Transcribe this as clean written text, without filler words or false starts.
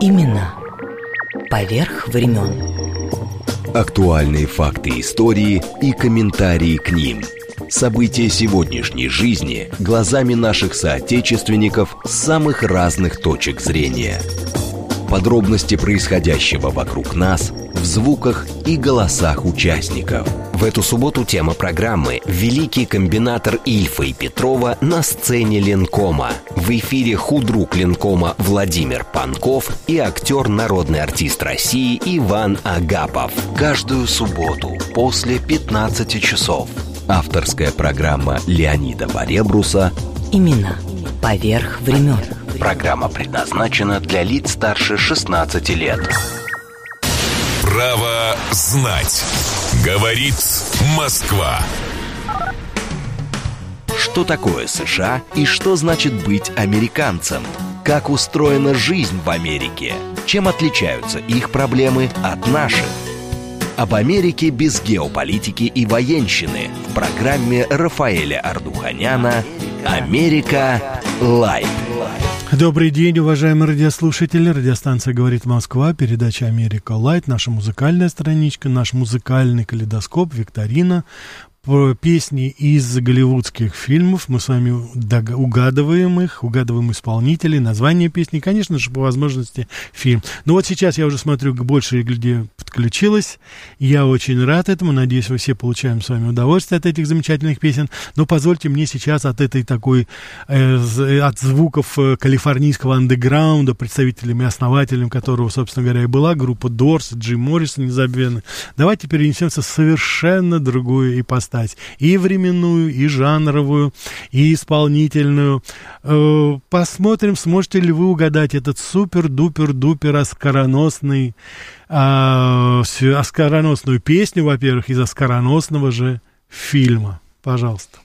Имена поверх времен. Актуальные факты истории и комментарии к ним. События сегодняшней жизни глазами наших соотечественников с самых разных точек зрения. Подробности происходящего вокруг нас в звуках и голосах участников. В эту субботу тема программы «Великий комбинатор Ильфа и Петрова на сцене Ленкома». В эфире худрук Ленкома Владимир Панков и актер, народный артист России Иван Агапов. Каждую субботу после 15 часов. Авторская программа Леонида Баребруса Имена поверх времен. Программа предназначена для лиц старше 16 лет. Право знать. Говорит Москва. Что такое США и что значит быть американцем? Как устроена жизнь в Америке? Чем отличаются их проблемы от наших? Об Америке без геополитики и военщины в программе Рафаэля Ардуханяна «Америка Лайв». Добрый день, уважаемые радиослушатели. Радиостанция «Говорит Москва», передача «Америка Лайт», наша музыкальная страничка, наш музыкальный калейдоскоп, викторина, песни из голливудских фильмов. Мы с вами угадываем их, угадываем исполнителей, название песни, конечно же, по возможности фильм. Но вот сейчас я уже смотрю, больше людей подключилось. Я очень рад этому. Надеюсь, вы все получаем с вами удовольствие от этих замечательных песен. Но позвольте мне сейчас от этой такой, от звуков калифорнийского андеграунда, представителями и основателем которого, собственно говоря, и была группа Doors, Джим Моррисон незабвенный. Давайте перенесемся в совершенно другую ипостась. И временную, и жанровую, и исполнительную. Посмотрим, сможете ли вы угадать этот супер-дупер-дупер оскароносную песню, во-первых, из оскароносного же фильма. Пожалуйста.